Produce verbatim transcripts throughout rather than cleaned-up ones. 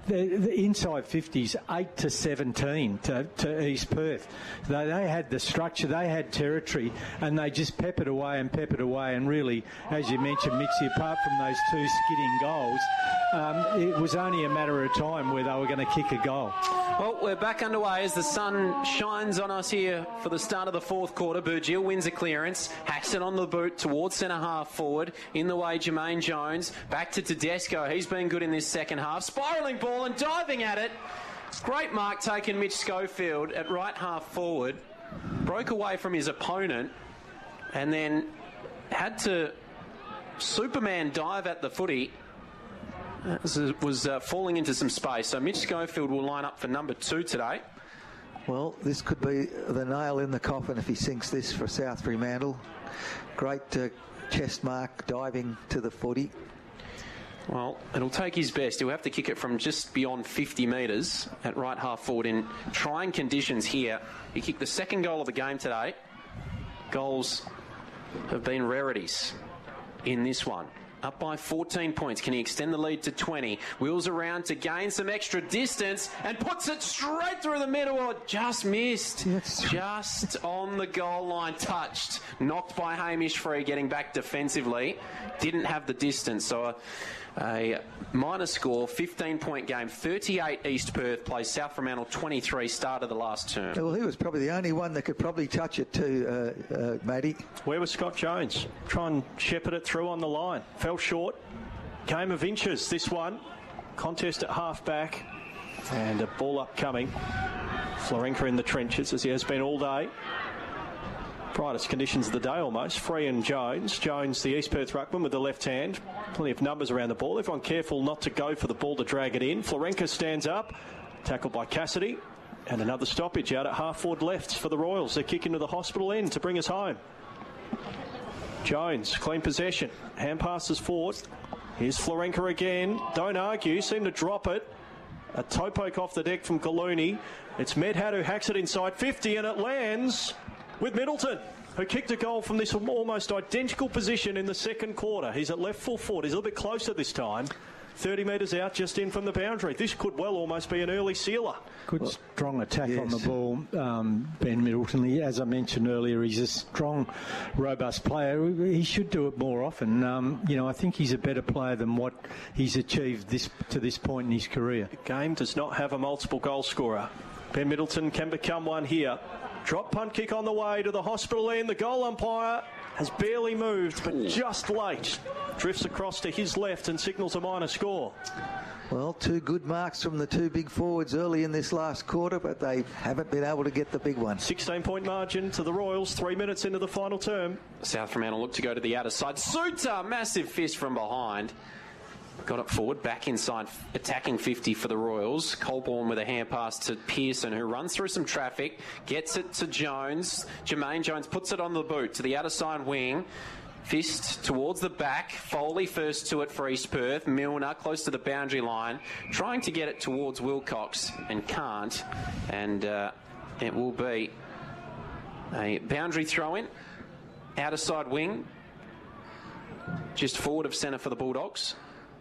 the, the inside fifties, eight to seventeen to, to East Perth. They, they had the structure, they had territory, and they just peppered away and peppered away. And really, as you mentioned, Mitzi, apart from those two skidding goals, um, it was only a matter of time where they were going to kick a goal. Well, we're back underway as the sun shines on us here for the start of the fourth quarter. Burgill wins a clearance, hacks it on the boot towards centre half forward. In the way, Jermaine Jones. Back to Tedesco. He's been good in this second half. Spiralling ball and diving at it. Great mark taken, Mitch Schofield at right half forward. Broke away from his opponent and then had to Superman dive at the footy. Was uh, falling into some space. So Mitch Schofield will line up for number two today. Well, this could be the nail in the coffin if he sinks this for South Fremantle. Great uh, chest mark, diving to the footy. Well, it'll take his best. He'll have to kick it from just beyond fifty metres at right half forward in trying conditions here. He kicked the second goal of the game today. Goals have been rarities in this one. Up by fourteen points. Can he extend the lead to twenty? Wheels around to gain some extra distance and puts it straight through the middle. Oh, just missed. Yes. Just on the goal line. Touched. Knocked by Hamish Free, getting back defensively. Didn't have the distance. So a, a minor score, fifteen-point game. thirty-eight East Perth plays South Fremantle twenty-three, start of the last term. Well, he was probably the only one that could probably touch it too, uh, uh, Matty. Where was Scott Jones? Try and shepherd it through on the line. Fell short. Game of inches, this one. Contest at half-back. And a ball upcoming. Florenka in the trenches, as he has been all day. Brightest conditions of the day almost. Free and Jones. Jones, the East Perth ruckman with the left hand. Plenty of numbers around the ball. Everyone careful not to go for the ball to drag it in. Florenka stands up. Tackled by Cassidy. And another stoppage out at half-forward left for the Royals. They kick into the hospital end to bring us home. Jones, clean possession. Hand passes forward. Here's Florenka again. Don't argue. Seem to drop it. A toe poke off the deck from Gallooni. It's Medhat who hacks it inside fifty, and it lands with Middleton, who kicked a goal from this almost identical position in the second quarter. He's at left full forward. He's a little bit closer this time. thirty metres out, just in from the boundary. This could well almost be an early sealer. Good well, strong attack yes. on the ball, um, Ben Middleton. He, as I mentioned earlier, he's a strong, robust player. He should do it more often. Um, you know, I think he's a better player than what he's achieved this to this point in his career. The game does not have a multiple goal scorer. Ben Middleton can become one here. Drop punt kick on the way to the hospital end. The goal umpire has barely moved, but just late. Drifts across to his left and signals a minor score. Well, two good marks from the two big forwards early in this last quarter, but they haven't been able to get the big one. sixteen-point margin to the Royals, three minutes into the final term. South Fremantle look to go to the outer side. Suter, massive fist from behind. Got it forward, back inside, attacking fifty for the Royals. Colborne with a hand pass to Pearson, who runs through some traffic, gets it to Jones. Jermaine Jones puts it on the boot to the outer side wing. Fist towards the back. Foley first to it for East Perth. Milner close to the boundary line, trying to get it towards Wilcox and can't. And uh, it will be a boundary throw-in. Outer side wing, just forward of centre for the Bulldogs.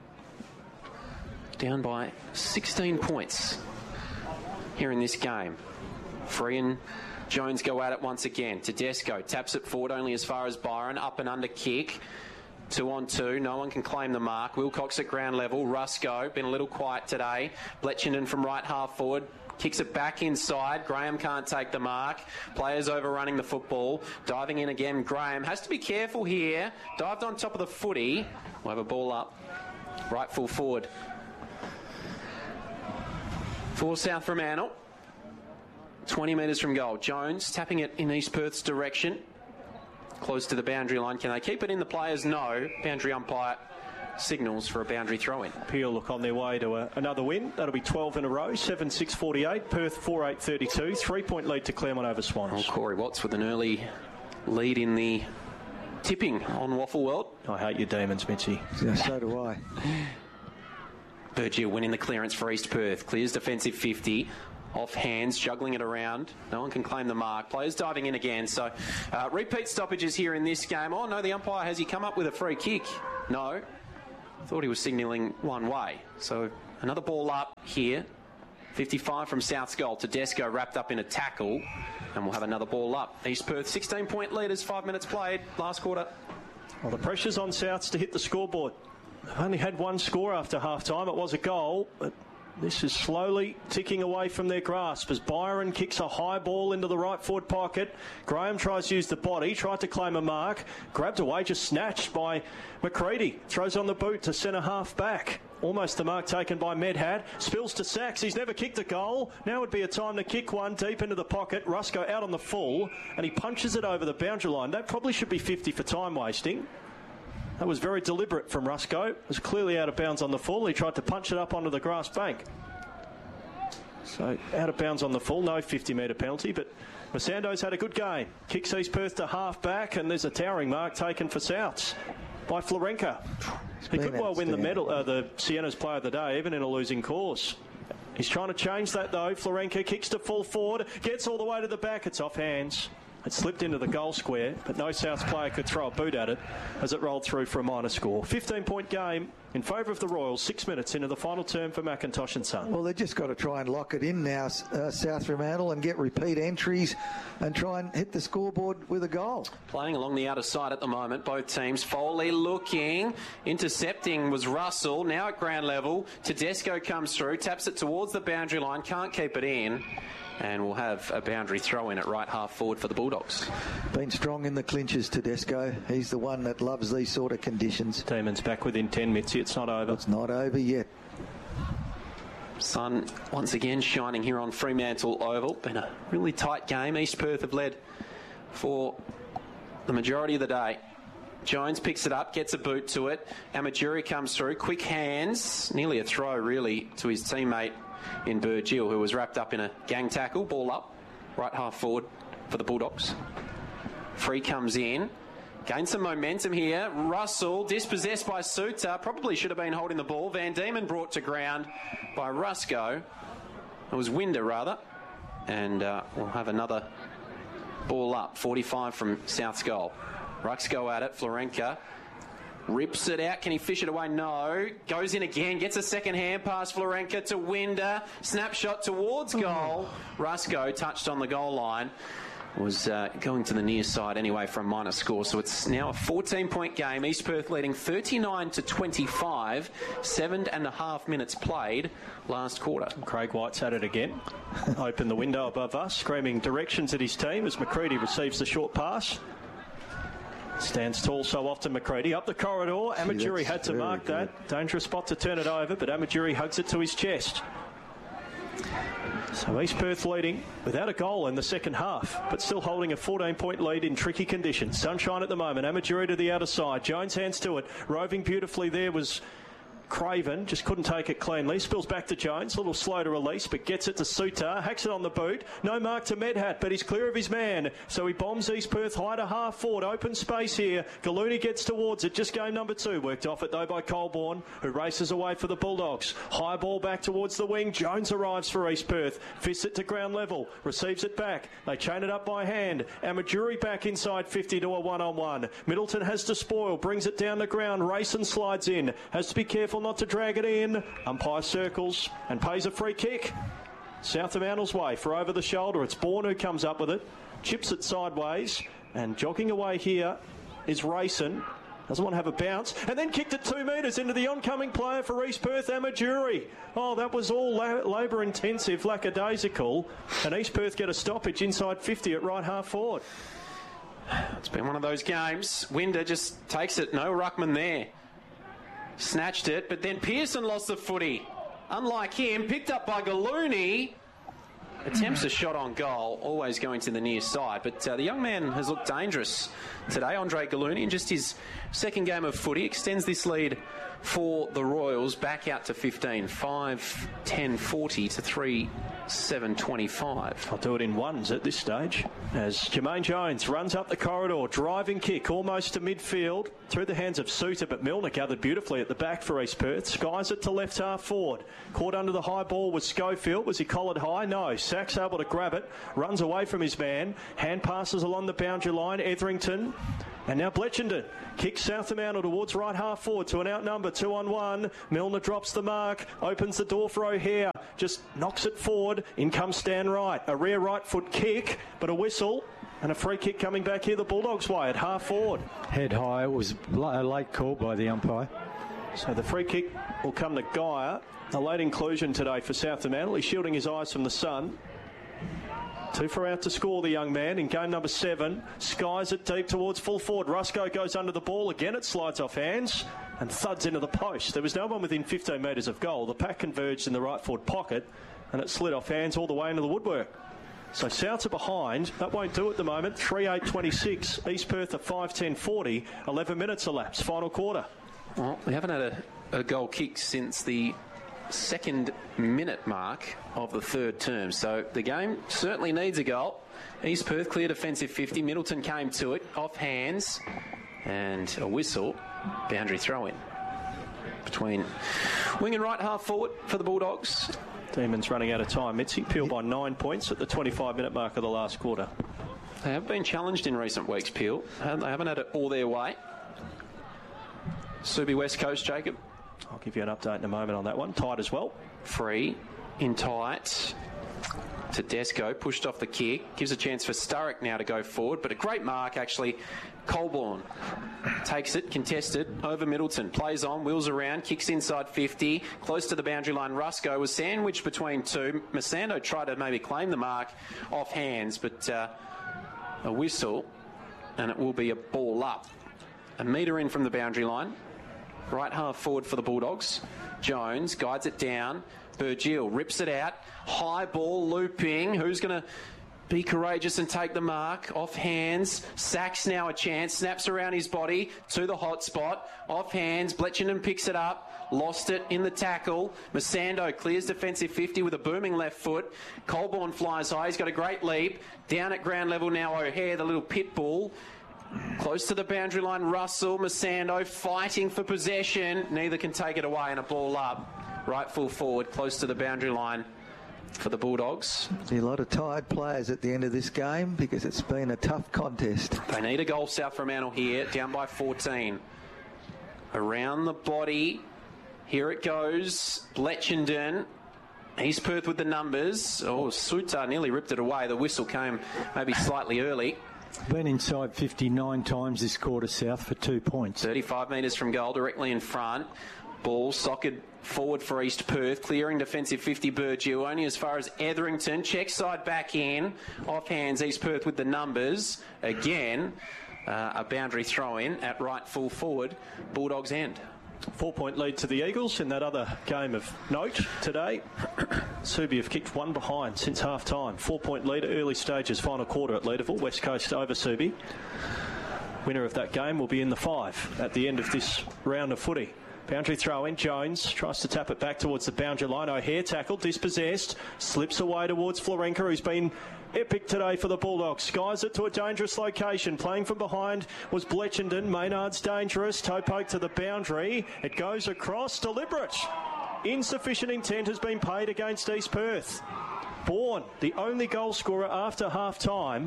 Down by sixteen points here in this game. Free and Jones go at it once again. Tedesco taps it forward only as far as Byron. Up and under kick. Two on two. No one can claim the mark. Wilcox at ground level. Rusco, been a little quiet today. Bletchenden from right half forward. Kicks it back inside. Graham can't take the mark. Players overrunning the football. Diving in again. Graham has to be careful here. Dived on top of the footy. We'll have a ball up. Right full forward. For South Fremantle. twenty metres from goal. Jones tapping it in East Perth's direction. Close to the boundary line. Can they keep it in? The players no. Boundary umpire signals for a boundary throw-in. Peel look on their way to a, another win. That'll be twelve in a row. seven six forty-eight. Perth four eight thirty-two. Three-point lead to Claremont over Swans. Oh, Corey Watts with an early lead in the tipping on Waffle World. I hate your demons, Mitchy. Yeah, so do I. Burgill winning the clearance for East Perth. Clears defensive fifty. Off hands, juggling it around. No one can claim the mark. Players diving in again. So, uh, repeat stoppages here in this game. Oh, no, the umpire, has he come up with a free kick? No. Thought he was signalling one way. So, Another ball up here. fifty-five from South's goal. Tedesco wrapped up in a tackle. And we'll have another ball up. East Perth, sixteen-point leaders, five minutes played, last quarter. Well, the pressure's on Souths to hit the scoreboard. They've only had one score after half-time. It was a goal, but this is slowly ticking away from their grasp as Byron kicks a high ball into the right forward pocket. Graham tries to use the body, tried to claim a mark, grabbed away, just snatched by McCready. Throws on the boot to centre half back. Almost the mark taken by Medhad. Spills to Sachs. He's never kicked a goal. Now would be a time to kick one deep into the pocket. Rusco out on the full, and he punches it over the boundary line. That probably should be fifty for time wasting. That was very deliberate from Rusco. It was clearly out of bounds on the full. He tried to punch it up onto the grass bank. So out of bounds on the full, no fifty metre penalty, but Masando's had a good game. Kicks East Perth to half back, and there's a towering mark taken for Souths by Florenka. He could well win the medal, uh, the Sienna's Player of the Day, even in a losing cause. He's trying to change that though. Florenka kicks to full forward, gets all the way to the back. It's off hands. It slipped into the goal square, but no Souths player could throw a boot at it as it rolled through for a minor score. fifteen-point game in favour of the Royals, six minutes into the final term for McIntosh and Son. Well, they've just got to try and lock it in now, uh, South Fremantle, and get repeat entries and try and hit the scoreboard with a goal. Playing along the outer side at the moment, both teams. Foley looking, intercepting was Russell, now at ground level. Tedesco comes through, taps it towards the boundary line, can't keep it in. And we'll have a boundary throw in at right half forward for the Bulldogs. Been strong in the clinches, Tedesco. He's the one that loves these sort of conditions. Demons back within ten, Mitzi. It's not over. It's not over yet. Sun once again shining here on Fremantle Oval. Been a really tight game. East Perth have led for the majority of the day. Jones picks it up, gets a boot to it. Amaturi comes through. Quick hands. Nearly a throw, really, to his teammate in Burgill, who was wrapped up in a gang tackle. Ball up, right half forward for the Bulldogs. Free comes in, gains some momentum here. Russell dispossessed by Suter, probably should have been holding the ball. Van Diemen brought to ground by Rusco. It was Winder rather, and uh, we'll have another ball up. forty-five from South's goal. Rucks go at it. Florenka rips it out. Can he fish it away? No. Goes in again. Gets a second hand pass. Florenka to Winder. Snapshot towards goal. Rusco touched on the goal line. Was uh, going to the near side anyway for a minor score. So it's now a fourteen-point game. East Perth leading thirty-nine to twenty-five. Seven and a half minutes played last quarter. Craig White's at it again. Open the window above us, screaming directions at his team as McCready receives the short pass. Stands tall so often, McCready. Up the corridor. Amaturi had to mark good. that. Dangerous spot to turn it over, but Amaturi hugs it to his chest. So East Perth leading without a goal in the second half, but still holding a fourteen-point lead in tricky conditions. Sunshine at the moment. Amaturi to the outer side. Jones hands to it. Roving beautifully there was Craven, just couldn't take it cleanly. Spills back to Jones, a little slow to release, but gets it to Suter, hacks it on the boot. No mark to Medhat, but he's clear of his man. So he bombs East Perth high to half forward. Open space here. Gallooni gets towards it. Just game number two. Worked off it though by Colborne, who races away for the Bulldogs. High ball back towards the wing. Jones arrives for East Perth. Fists it to ground level. Receives it back. They chain it up by hand. Amaturi back inside fifty to a one-on-one. Middleton has to spoil. Brings it down the ground. Rayson slides in. Has to be careful not to drag it in. Umpire circles and pays a free kick. South Fremantle's way for over the shoulder. It's Bourne who comes up with it. Chips it sideways. And jogging away here is Rayson. Doesn't want to have a bounce. And then kicked it two metres into the oncoming player for East Perth, Amaturi. Oh, that was all la- labour intensive, lackadaisical. And East Perth get a stoppage inside fifty at right half forward. It's been one of those games. Winder just takes it. No ruckman there. Snatched it, but then Pearson lost the footy. Unlike him, picked up by Gallooni. Attempts a shot on goal, always going to the near side. But uh, the young man has looked dangerous today, Andre Gallooni, in just his second game of footy. Extends this lead for the Royals back out to fifteen. five ten forty to three seven twenty-five. I'll do it in ones at this stage as Jermaine Jones runs up the corridor. Driving kick almost to midfield through the hands of Suter, but Milner gathered beautifully at the back for East Perth. Skies it to left half forward. Caught under the high ball was Schofield. Was he collared high? No. Sachs able to grab it. Runs away from his man. Hand passes along the boundary line. Etherington And now Bletchenden kicks South Fremantle towards right half forward to an outnumber, two on one. Milner drops the mark, opens the door for O'Hare, just knocks it forward. In comes Stan Wright, a rear right foot kick, but a whistle and a free kick coming back here the Bulldogs' way at half forward. Head high. It was a late call by the umpire. So the free kick will come to Geyer. A late inclusion today for South Fremantle. He's shielding his eyes from the sun. Two for out to score, the young man in game number seven. Skies it deep towards full forward. Rusco goes under the ball. Again, it slides off hands and thuds into the post. There was no one within fifteen metres of goal. The pack converged in the right forward pocket and it slid off hands all the way into the woodwork. So Souths are behind. That won't do at the moment. three eight twenty-six. East Perth are five ten forty. eleven minutes elapsed. Final quarter. Well, we haven't had a, a goal kick since the second minute mark of the third term, so the game certainly needs a goal. East Perth clear defensive fifty. Middleton came to it off hands and a whistle. Boundary throw in between wing and right half forward for the Bulldogs. Demons running out of time. Mitzi Peel by nine points at the twenty-five minute mark of the last quarter. They have been challenged in recent weeks, Peel. They haven't had it all their way. Subi West Coast, Jacob. I'll give you an update in a moment on that one. Tight as well. Free, in tight, to Desco, pushed off the kick. Gives a chance for Sturrock now to go forward, but a great mark, actually. Colborne takes it, contested, over Middleton. Plays on, wheels around, kicks inside fifty. Close to the boundary line, Rusco was sandwiched between two. Masando tried to maybe claim the mark off hands, but uh, a whistle, and it will be a ball up. A metre in from the boundary line. Right half forward for the Bulldogs. Jones guides it down. Burgill rips it out. High ball looping. Who's going to be courageous and take the mark? Off hands. Sacks now a chance. Snaps around his body to the hot spot. Off hands. Bletchenden picks it up. Lost it in the tackle. Masando clears defensive fifty with a booming left foot. Colborne flies high. He's got a great leap. Down at ground level now O'Hare, the little pit bull. Close to the boundary line, Russell, Masando fighting for possession. Neither can take it away and a ball up. Right full forward, close to the boundary line for the Bulldogs. A lot of tired players at the end of this game because it's been a tough contest. They need a goal, South Fremantle here, down by fourteen. Around the body, here it goes, Bletchenden. East Perth with the numbers. Oh, Suta nearly ripped it away. The whistle came maybe slightly early. Been inside fifty-nine times this quarter, South, for two points. thirty-five metres from goal, directly in front. Ball socked forward for East Perth. Clearing defensive fifty, Burgill. Only as far as Etherington. Check side back in. Off hands, East Perth with the numbers. Again, uh, a boundary throw in at right full forward. Bulldogs end. Four-point lead to the Eagles in that other game of note today. Subi have kicked one behind since half-time. Four-point lead at early stages, final quarter at Leederville. West Coast over Subi. Winner of that game will be in the five at the end of this round of footy. Boundary throw in. Jones tries to tap it back towards the boundary line. O'Hare tackled, dispossessed. Slips away towards Florenka, who's been epic today for the Bulldogs. Skies it to a dangerous location. Playing from behind was Bletchenden. Maynard's dangerous. Toe poke to the boundary. It goes across. Deliberate. Insufficient intent has been paid against East Perth. Bourne, the only goal scorer after half-time.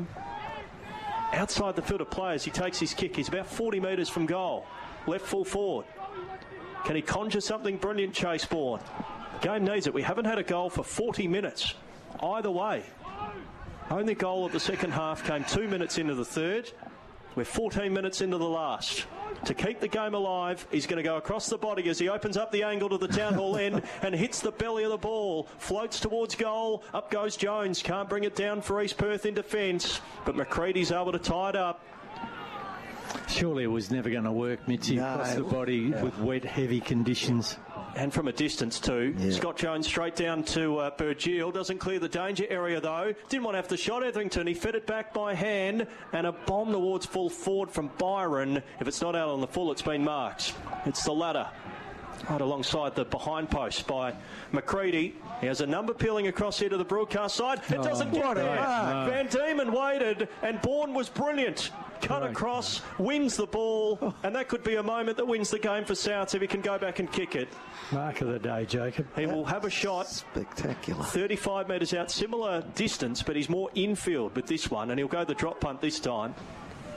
Outside the field of players, he takes his kick. He's about forty metres from goal. Left full forward. Can he conjure something brilliant, Chase Bourne? Game needs it. We haven't had a goal for forty minutes. Either way. Only goal of the second half came two minutes into the third. We're fourteen minutes into the last. To keep the game alive, he's going to go across the body as he opens up the angle to the Town Hall end and hits the belly of the ball. Floats towards goal. Up goes Jones. Can't bring it down for East Perth in defence. But McCready's able to tie it up. Surely it was never going to work, Mitzi, No, across the body yeah. with wet, heavy conditions. And from a distance too. Yeah. Scott Jones straight down to uh, Burgill. Doesn't clear the danger area though. Didn't want to have the shot, Etherington. He fed it back by hand. And a bomb towards full forward from Byron. If it's not out on the full, it's been marked. It's the ladder. Right alongside the behind post by McCready. He has a number peeling across here to the broadcast side. It Oh, doesn't get what a there. mark. Van Diemen waited and Bourne was brilliant. Cut Great across, wins the ball, and that could be a moment that wins the game for Souths if he can go back and kick it. Mark of the day, Jacob. He will have a shot Spectacular. thirty-five metres out, similar distance, but he's more infield with this one, and he'll go the drop punt this time.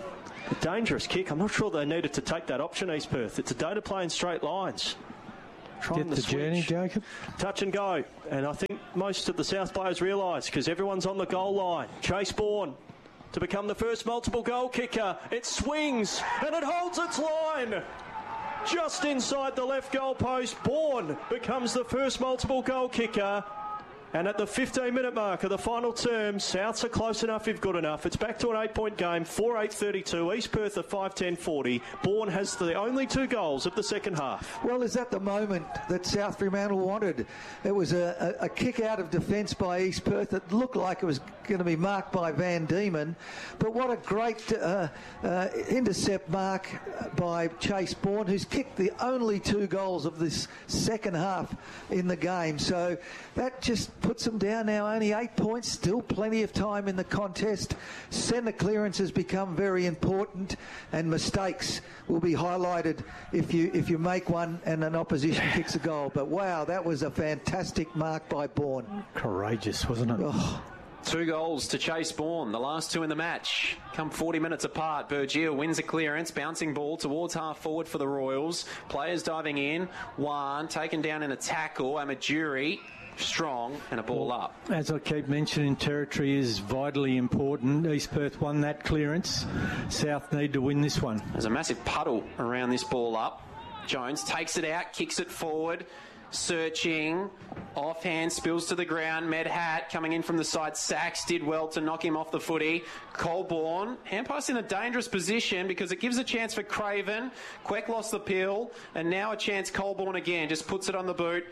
A dangerous kick. I'm not sure they needed to take that option, East Perth. It's a day to play in straight lines. Trying Get the, the journey, Jacob. Touch and go. And I think most of the South players realise, because everyone's on the goal line. Chase Bourne to become the first multiple goal kicker. It swings and it holds its line. Just inside the left goal post, Bourne becomes the first multiple goal kicker. And at the fifteen minute mark of the final term, Souths are close enough if good enough. It's back to an eight point game, four eight thirty-two. East Perth at five ten forty. Bourne has the only two goals of the second half. Well, is that the moment that South Fremantle wanted? It was a, a, a kick out of defence by East Perth that looked like it was going to be marked by Van Diemen. But what a great uh, uh, intercept mark by Chase Bourne, who's kicked the only two goals of this second half in the game. So that just puts them down now, only eight points, still plenty of time in the contest. Centre clearance has become very important, and mistakes will be highlighted if you if you make one and an opposition kicks a goal. But wow, that was a fantastic mark by Bourne. Courageous, wasn't it? Oh. Two goals to Chase Bourne, the last two in the match. Come forty minutes apart. Bergiel wins a clearance, bouncing ball towards half forward for the Royals. Players diving in. One taken down in a tackle. Amaduri strong and a ball up. As I keep mentioning, territory is vitally important. East Perth won that clearance. South need to win this one. There's a massive puddle around this ball up. Jones takes it out, kicks it forward. Searching, offhand, spills to the ground. Med Hat coming in from the side. Sachs did well to knock him off the footy. Colborne, hand pass in a dangerous position because it gives a chance for Craven. Queck lost the peel, and now a chance Colborne again. Just puts it on the boot.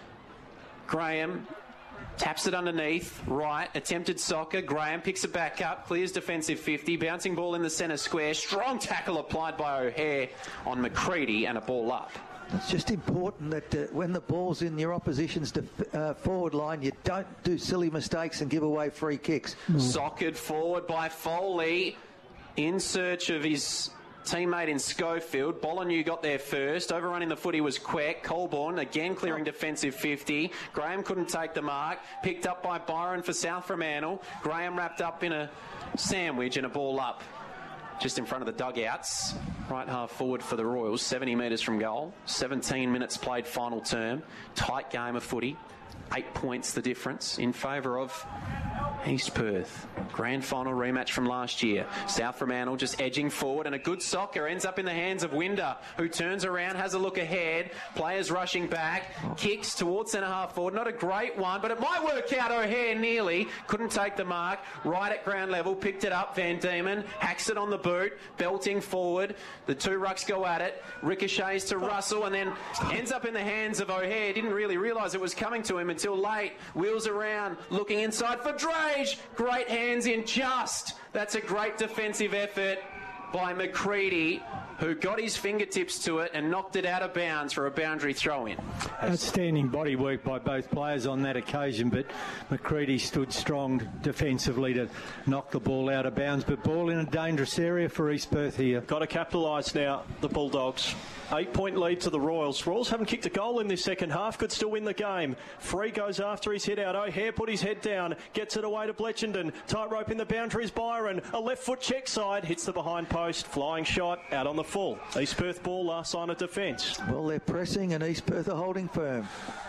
Graham taps it underneath, right, attempted soccer. Graham picks it back up, clears defensive fifty, bouncing ball in the centre square. Strong tackle applied by O'Hare on McCready and a ball up. It's just important that uh, when the ball's in your opposition's def- uh, forward line, you don't do silly mistakes and give away free kicks. Mm. Soccered forward by Foley in search of his teammate in Schofield. Bollineau got there first. Overrunning the footy was Queck. Colborne again clearing defensive fifty. Graham couldn't take the mark. Picked up by Byron for South Fremantle. Graham wrapped up in a sandwich and a ball up just in front of the dugouts. Right half forward for the Royals, seventy metres from goal. seventeen minutes played final term. Tight game of footy. Eight points the difference in favour of East Perth. Grand final rematch from last year. South Fremantle just edging forward, and a good soccer ends up in the hands of Winder, who turns around, has a look ahead. Players rushing back, kicks towards centre half forward. Not a great one, but it might work out. O'Hare nearly couldn't take the mark. Right at ground level, picked it up. Van Diemen hacks it on the boot, belting forward. The two rucks go at it. Ricochets to Russell, and then ends up in the hands of O'Hare. Didn't really realise it was coming to him until late. Wheels around, looking inside for Drage. Great hands in just. That's a great defensive effort by McCready, who got his fingertips to it and knocked it out of bounds for a boundary throw-in. Outstanding body work by both players on that occasion, but McCready stood strong defensively to knock the ball out of bounds, but ball in a dangerous area for East Perth here. Got to capitalise now, the Bulldogs. Eight-point lead to the Royals. Royals haven't kicked a goal in this second half. Could still win the game. Free goes after his hit out. O'Hare put his head down. Gets it away to Bletchenden. Tightrope in the boundaries. Byron. A left foot check side. Hits the behind post. Flying shot out on the full. East Perth ball, last sign of defence. Well, they're pressing and East Perth are holding firm.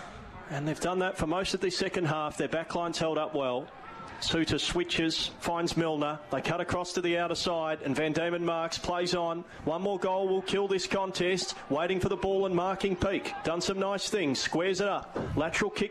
And they've done that for most of this second half. Their backline's held up well. Suter switches, finds Milner. They cut across to the outer side, and Van Diemen marks, plays on. One more goal will kill this contest. Waiting for the ball and marking Peak. Done some nice things, squares it up. Lateral kick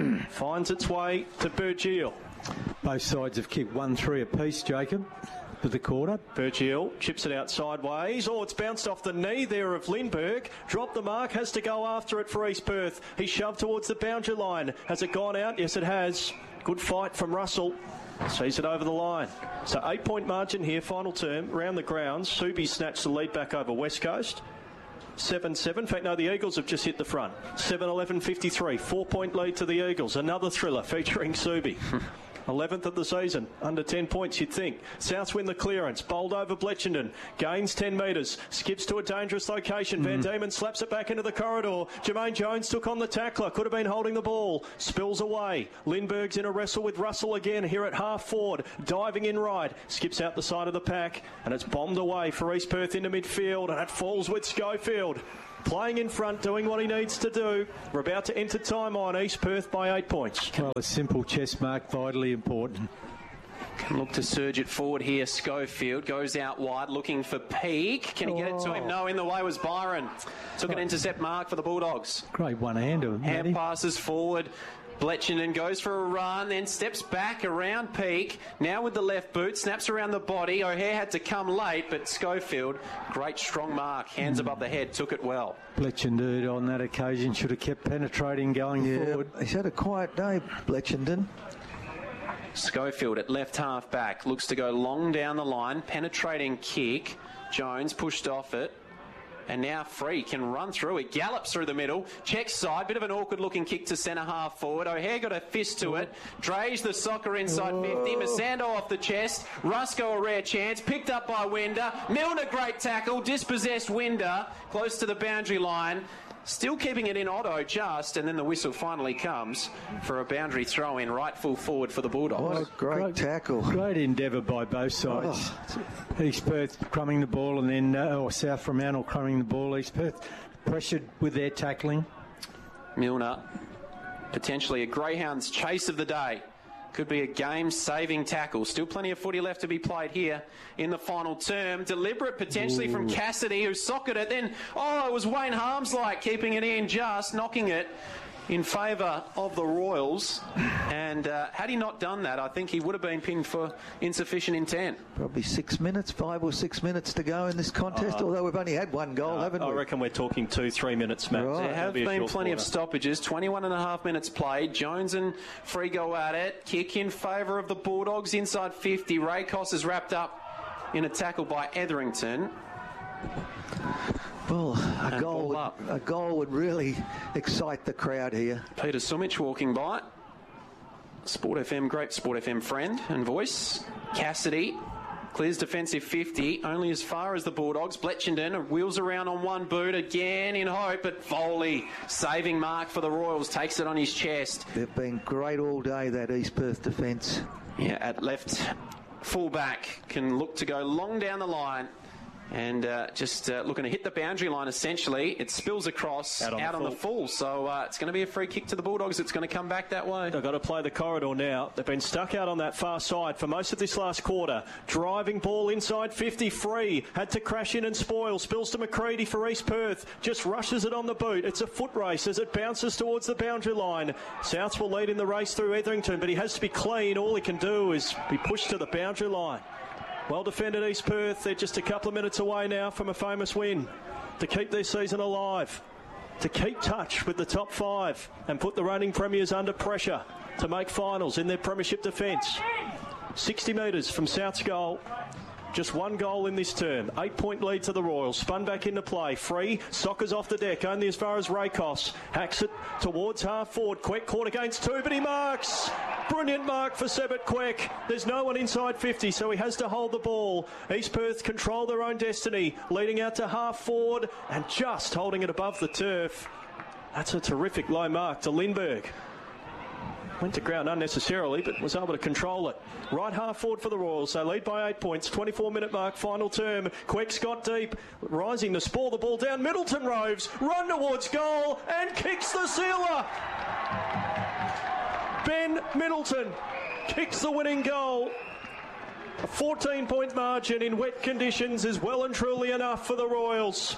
finds its way to Bergiel. Both sides have kicked one three apiece, Jacob, for the quarter. Bergiel chips it out sideways. Oh, it's bounced off the knee there of Lindbergh. Dropped the mark, has to go after it for East Perth. He's shoved towards the boundary line. Has it gone out? Yes, it has. Good fight from Russell. Sees it over the line. So eight-point margin here, final term, round the grounds. Subi snatched the lead back over West Coast. seven seven. In fact, no, the Eagles have just hit the front. seven eleven fifty-three. Four-point lead to the Eagles. Another thriller featuring Subi. eleventh of the season, under ten points you'd think. Souths win the clearance, bowled over Bletchenden, gains ten metres, skips to a dangerous location. Mm. Van Diemen slaps it back into the corridor. Jermaine Jones took on the tackler, could have been holding the ball, spills away. Lindbergh's in a wrestle with Russell again here at half forward, diving in right, skips out the side of the pack, and it's bombed away for East Perth into midfield, and it falls with Schofield. Playing in front, doing what he needs to do. We're about to enter time on. East Perth by eight points. Well, a simple chess mark, vitally important. Can look to surge it forward here. Schofield goes out wide, looking for Peake. Can he get it to him? No, in the way was Byron. Took an intercept mark for the Bulldogs. Great one-hander. Hand passes forward. Bletchenden goes for a run, then steps back around Peake. Now with the left boot, snaps around the body. O'Hare had to come late, but Schofield, great strong mark, hands mm. above the head, took it well. Bletchenden on that occasion should have kept penetrating going yeah, forward. He's had a quiet day, Bletchenden. Schofield at left half back, looks to go long down the line, penetrating kick. Jones pushed off it. And now Free can run through it, gallops through the middle, checks side, bit of an awkward looking kick to centre half forward. O'Hare got a fist to it, Drays the soccer inside oh. fifty, Masando off the chest, Rusco a rare chance, picked up by Winder, Milner great tackle, dispossessed Winder, close to the boundary line. Still keeping it in Otto just, and then the whistle finally comes for a boundary throw in right full forward for the Bulldogs. What a great, great tackle. Great endeavour by both sides. Oh. East Perth crumbing the ball and then, uh, or South Fremantle crumbing the ball. East Perth pressured with their tackling. Milner, potentially a Greyhounds chase of the day. Could be a game-saving tackle. Still plenty of footy left to be played here in the final term. Deliberate potentially Ooh. from Cassidy, who socketed it. Then, oh, it was Wayne Harmslike keeping it in just, knocking it in favour of the Royals. And uh, had he not done that, I think he would have been pinned for insufficient intent. Probably six minutes, five or six minutes to go in this contest, uh, although we've only had one goal, uh, haven't we? I reckon we're talking two, three minutes, Matt. Right. There have be been plenty quarter. of stoppages. twenty-one and a half minutes played. Jones and Free go at it. Kick in favour of the Bulldogs inside fifty. Raycos is wrapped up in a tackle by Etherington. Well, a goal, would, a goal would really excite the crowd here. Peter Sumich walking by. Sport F M, great Sport F M friend and voice. Cassidy clears defensive fifty, only as far as the Bulldogs. Bletchenden wheels around on one boot again in hope, but Foley, saving mark for the Royals, takes it on his chest. They've been great all day, that East Perth defence. Yeah, at left fullback, can look to go long down the line. And uh, just uh, looking to hit the boundary line, essentially. It spills across out on, out the, on full. the full. So uh, it's going to be a free kick to the Bulldogs. It's going to come back that way. They've got to play the corridor now. They've been stuck out on that far side for most of this last quarter. Driving ball inside fifty, Free. Had to crash in and spoil. Spills to McCready for East Perth. Just rushes it on the boot. It's a foot race as it bounces towards the boundary line. Souths will lead in the race through Etherington, but he has to be clean. All he can do is be pushed to the boundary line. Well defended East Perth. They're just a couple of minutes away now from a famous win to keep their season alive, to keep touch with the top five and put the reigning premiers under pressure to make finals in their premiership defence. sixty metres from South's goal. Just one goal in this term. Eight-point lead to the Royals. Spun back into play. Free. Soccers off the deck. Only as far as Raycos. Hacks it towards half forward. Queck caught against two, but he marks. Brilliant mark for Sebert Queck. There's no one inside fifty, so he has to hold the ball. East Perth control their own destiny. Leading out to half forward and just holding it above the turf. That's a terrific low mark to Lindbergh. Went to ground unnecessarily, but was able to control it. Right half forward for the Royals. They lead by eight points. twenty-four minute mark, final term. Queck's got deep. Rising to spoil the ball down. Middleton roves. Run towards goal and kicks the sealer. Ben Middleton kicks the winning goal. A fourteen point margin in wet conditions is well and truly enough for the Royals.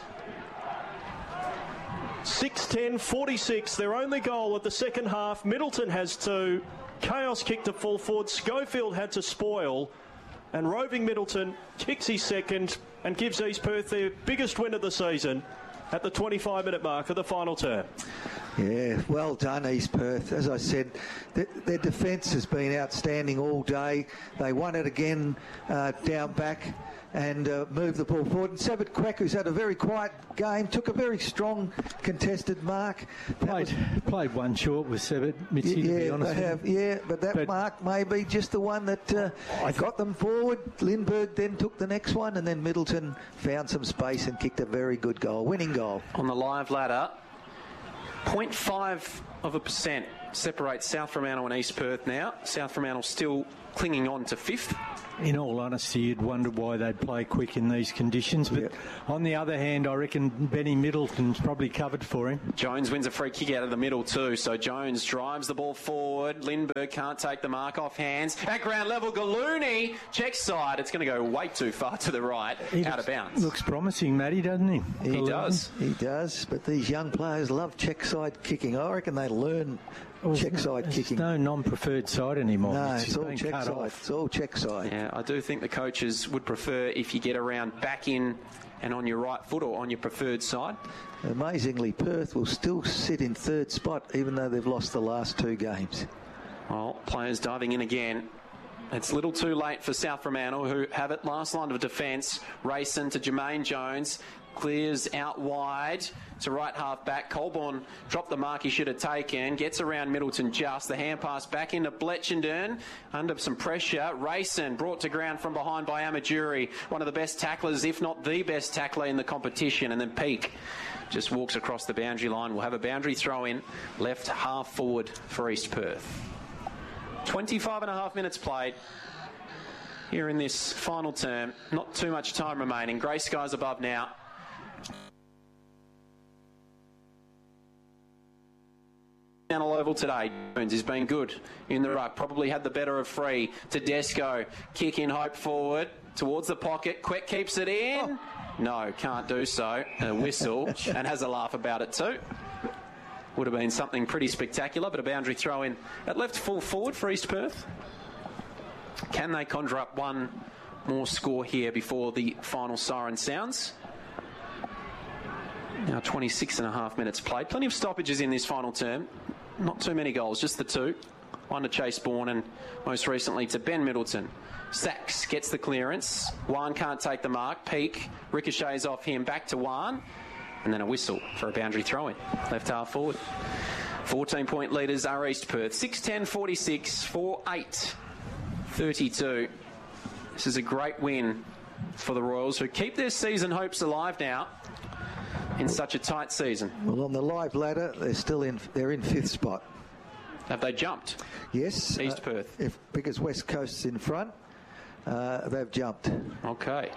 six ten forty-six, their only goal at the second half. Middleton has two. Chaos kick to full forward. Schofield had to spoil. And roving Middleton kicks his second and gives East Perth their biggest win of the season at the twenty-five minute mark of the final term. Yeah, well done, East Perth. As I said, th- their defence has been outstanding all day. They won it again uh, down back and uh, moved the ball forward. And Sabat Quack, who's had a very quiet game, took a very strong contested mark. That Played, was, played one short with Sabat, Mitzi, yeah, to be honest they with have, you. yeah, but that But- mark may be just the one that uh, I got them forward. Lindbergh then took the next one, and then Middleton found some space and kicked a very good goal, winning goal. On the live ladder, zero point five of a percent separates South Fremantle and East Perth now. South Fremantle still clinging on to fifth. In all honesty, you'd wonder why they'd play quick in these conditions. But Yep. on the other hand, I reckon Benny Middleton's probably covered for him. Jones wins a free kick out of the middle too. So Jones drives the ball forward. Lindbergh can't take the mark off hands. At ground level, Gallooni checks side. It's going to go way too far to the right, He out looks, of bounds. Looks promising, Matty, doesn't he? He Gallooni. does. He does, but these young players love check side kicking. I reckon they learn Well, check there's no- side there's kicking. no non-preferred side anymore. No, It's it's all been check cut side. off. It's all check side. Yeah, I do think the coaches would prefer if you get around back in and on your right foot or on your preferred side. Amazingly, Perth will still sit in third spot, even though they've lost the last two games. Well, players diving in again. It's a little too late for South Fremantle, who have it. Last line of defence. Racing to Jermaine Jones. Clears out wide to right half back. Colborne dropped the mark he should have taken. Gets around Middleton just. The hand pass back into Bletchenden. Under some pressure. Racing brought to ground from behind by Amaduri. One of the best tacklers, if not the best tackler in the competition. And then Peake just walks across the boundary line. We'll have a boundary throw in. Left half forward for East Perth. twenty-five and a half minutes played here in this final term. Not too much time remaining. Grey skies above now. Down a level today. Jones has been good in the ruck. Probably had the better of free. Tedesco. Kick in hope forward. Towards the pocket. Quick keeps it in. No, can't do so. A whistle. And has a laugh about it too. Would have been something pretty spectacular, but a boundary throw in at left full forward for East Perth. Can they conjure up one more score here before the final siren sounds? Now twenty-six and a half minutes played. Plenty of stoppages in this final term. Not too many goals, just the two. One to Chase Bourne and most recently to Ben Middleton. Sachs gets the clearance. Wan can't take the mark. Peake ricochets off him back to Wan. And then a whistle for a boundary throw-in. Left half forward. fourteen point leaders are East Perth. six ten forty-six, four eight thirty-two. This is a great win for the Royals, who keep their season hopes alive now in such a tight season. Well, on the live ladder, they're still in. They're in fifth spot. Have they jumped? Yes, East uh, Perth. If because West Coast's in front, uh, they've jumped. Okay.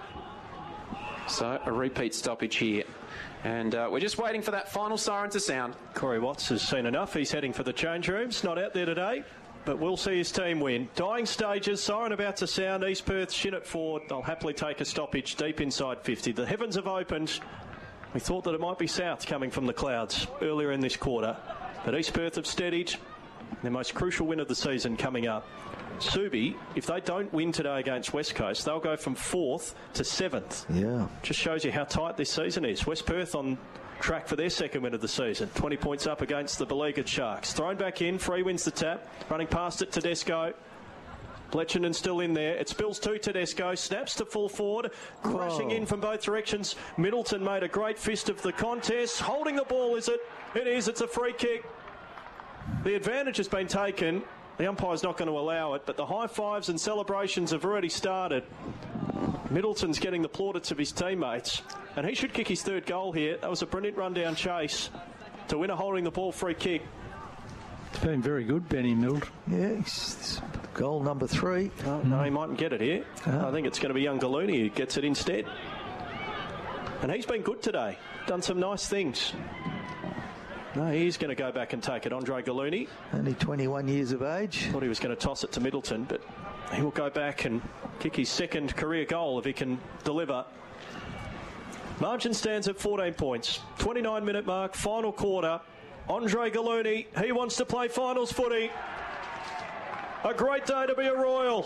So a repeat stoppage here. And uh, we're just waiting for that final siren to sound. Corey Watts has seen enough. He's heading for the change rooms. Not out there today, but we'll see his team win. Dying stages, siren about to sound. East Perth, shin it forward. They'll happily take a stoppage deep inside fifty. The heavens have opened. We thought that it might be South coming from the clouds earlier in this quarter, but East Perth have steadied. Their most crucial win of the season coming up. Subi, if they don't win today against West Coast, they'll go from fourth to seventh. Yeah. Just shows you how tight this season is. West Perth on track for their second win of the season. twenty points up against the beleaguered Sharks. Thrown back in, Free wins the tap. Running past it, Tedesco. Bletchenden still in there. It spills to Tedesco. Snaps to full forward. Crashing Oh. in from both directions. Middleton made a great fist of the contest. Holding the ball, is it? It is. It's a free kick. The advantage has been taken. The umpire's not going to allow it, but the high fives and celebrations have already started. Middleton's getting the plaudits of his teammates, and he should kick his third goal here. That was a brilliant run-down chase to win a holding the ball free kick. It's been very good, Benny Mild. Yeah, it's goal number three. Oh, no, he mightn't get it here. Oh. I think it's going to be young Gallooni who gets it instead. And he's been good today. Done some nice things. No, he's going to go back and take it. Andre Gallooni. Only twenty-one years of age. Thought he was going to toss it to Middleton, but he will go back and kick his second career goal if he can deliver. Margin stands at fourteen points. twenty-nine minute mark, final quarter. Andre Gallooni, he wants to play finals footy. A great day to be a Royal.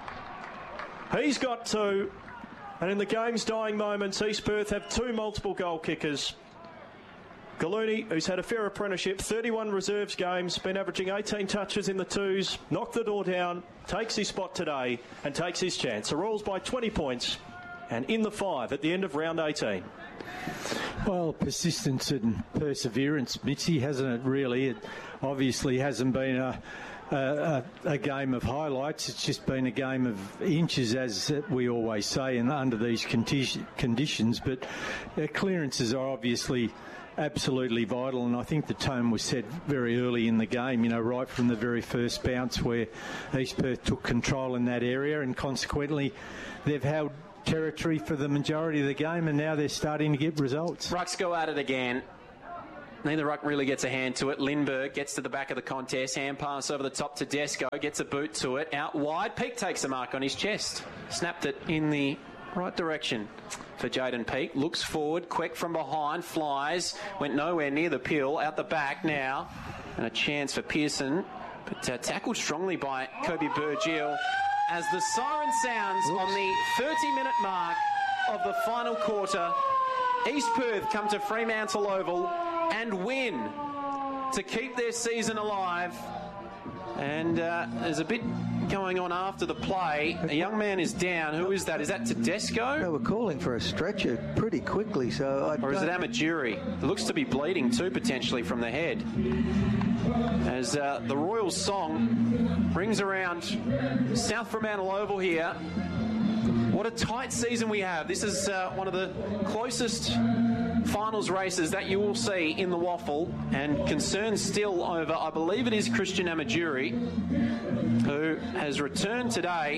He's got two. And in the game's dying moments, East Perth have two multiple goal kickers. Gallooni, who's had a fair apprenticeship, thirty-one reserves games, been averaging eighteen touches in the twos, knocked the door down, takes his spot today and takes his chance. The Royals by twenty points and in the five at the end of round eighteen. Well, persistence and perseverance, Mitzi, hasn't it really? It obviously hasn't been a, a, a game of highlights. It's just been a game of inches, as we always say, and under these condi- conditions. But uh, clearances are obviously absolutely vital, and I think the tone was set very early in the game, you know, right from the very first bounce where East Perth took control in that area, and consequently they've held territory for the majority of the game, and now they're starting to get results. Rucks go at it again. Neither ruck really gets a hand to it. Lindbergh gets to the back of the contest. Hand pass over the top to Desco. Gets a boot to it. Out wide. Peake takes a mark on his chest. Snapped it in the right direction for Jaden Peake. Looks forward. Quick from behind. Flies. Went nowhere near the pill. Out the back now. And a chance for Pearson. But uh, tackled strongly by Kobe Burgiel. As the siren sounds Oops. on the thirty-minute mark of the final quarter, East Perth come to Fremantle Oval and win to keep their season alive. And uh, there's a bit going on after the play. A young man is down. Who is that? Is that Tedesco? They were calling for a stretcher pretty quickly. So I or is it Amajuri? It looks to be bleeding too, potentially, from the head. As uh, the Royals song rings around South Fremantle Oval here. What a tight season we have. This is uh, one of the closest finals races that you will see in the waffle, and concerns still over, I believe it is Christian Amajuri, who has returned today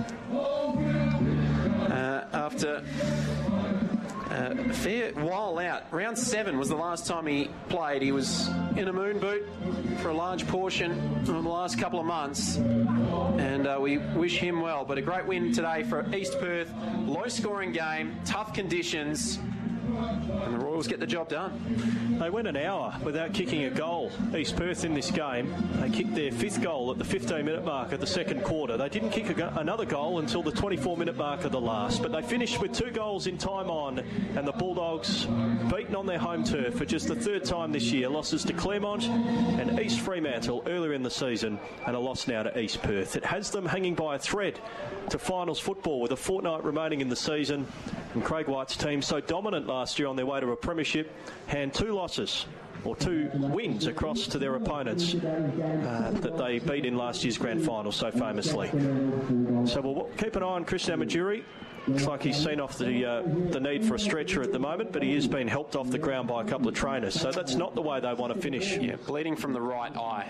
uh, after Uh, a fair while out. Round seven was the last time he played. He was in a moon boot for a large portion of the last couple of months, and uh, we wish him well. But a great win today for East Perth. Low scoring game, tough conditions, and the Royals get the job done. They went an hour without kicking a goal, East Perth, in this game. They kicked their fifth goal at the fifteen-minute mark of the second quarter. They didn't kick a go- another goal until the twenty-four-minute mark of the last, but they finished with two goals in time on, and the Bulldogs, beaten on their home turf for just the third time this year, losses to Claremont and East Fremantle earlier in the season, and a loss now to East Perth. It has them hanging by a thread to finals football with a fortnight remaining in the season, and Craig White's team, so dominant last year on their way to a premiership, hand two losses or two wins across to their opponents uh, that they beat in last year's grand final so famously. So we'll keep an eye on Christian Amajuri. Looks like he's seen off the uh, the need for a stretcher at the moment, but he is being helped off the ground by a couple of trainers. So that's not the way they want to finish. Yeah, bleeding from the right eye.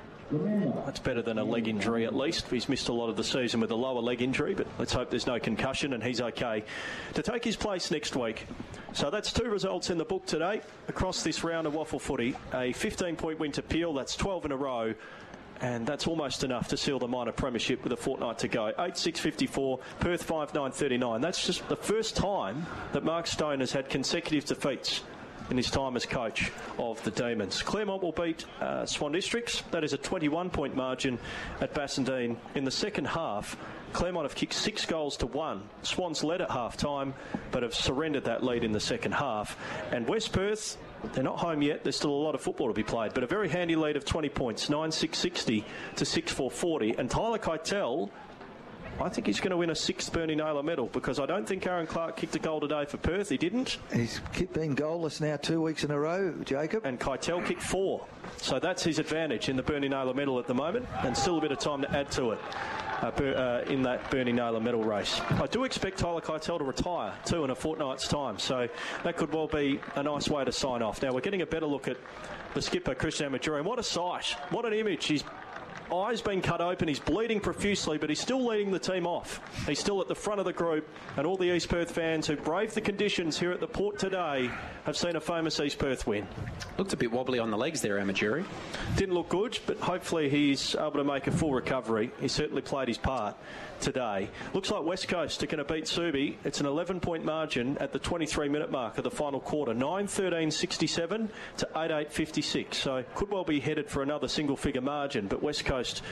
That's better than a leg injury, at least. He's missed a lot of the season with a lower leg injury, but let's hope there's no concussion and he's okay to take his place next week. So that's two results in the book today across this round of waffle footy. A fifteen-point win to Peel, that's twelve in a row, and that's almost enough to seal the minor premiership with a fortnight to go. eight six fifty-four, Perth five nine thirty-nine. That's just the first time that Mark Stone has had consecutive defeats in his time as coach of the Demons. Claremont will beat uh, Swan Districts. That is a twenty-one-point margin at Bassendean. In the second half, Claremont have kicked six goals to one. Swans led at half-time, but have surrendered that lead in the second half. And West Perth, they're not home yet. There's still a lot of football to be played, but a very handy lead of twenty points, nine six sixty to six four forty. And Tyler Keitel, I think he's going to win a sixth Bernie Naylor medal, because I don't think Aaron Clark kicked a goal today for Perth. He didn't. He's been goalless now two weeks in a row, Jacob. And Keitel kicked four. So that's his advantage in the Bernie Naylor medal at the moment, and still a bit of time to add to it uh, uh, in that Bernie Naylor medal race. I do expect Tyler Keitel to retire too in a fortnight's time, so that could well be a nice way to sign off. Now we're getting a better look at the skipper, Christian Amajuri, and what a sight, what an image. He's eyes been cut open, he's bleeding profusely, but he's still leading the team off. He's still at the front of the group, and all the East Perth fans who braved the conditions here at the Port today have seen a famous East Perth win. Looked a bit wobbly on the legs there, Amajuri. Didn't look good, but hopefully he's able to make a full recovery. He certainly played his part today. Looks like West Coast are going to beat Subi. It's an eleven-point margin at the twenty-three-minute mark of the final quarter. nine thirteen sixty-seven to eight eight fifty-six. So could well be headed for another single-figure margin, but West Coast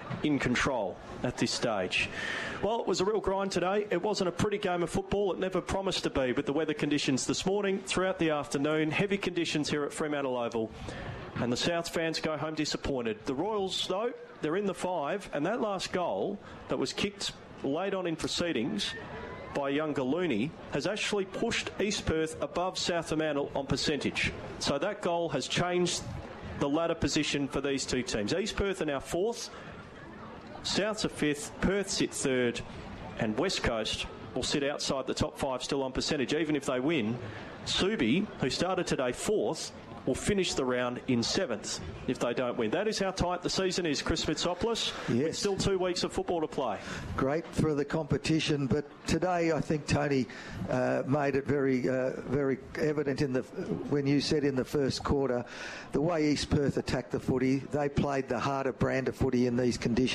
in control at this stage. Well, it was a real grind today. It wasn't a pretty game of football. It never promised to be with the weather conditions this morning, throughout the afternoon. Heavy conditions here at Fremantle Oval. And the South fans go home disappointed. The Royals, though, they're in the five. And that last goal that was kicked late on in proceedings by young Gallooney has actually pushed East Perth above South Fremantle on percentage. So that goal has changed the ladder position for these two teams. East Perth are now fourth, Souths are fifth, Perth sit third, and West Coast will sit outside the top five still on percentage. Even if they win, Subi, who started today fourth, will finish the round in seventh if they don't win. That is how tight the season is, Chris Mitsopoulos. Yes. With still two weeks of football to play. Great for the competition, but today I think Tony uh, made it very, uh, very evident in the when you said in the first quarter, the way East Perth attacked the footy, they played the harder brand of footy in these conditions.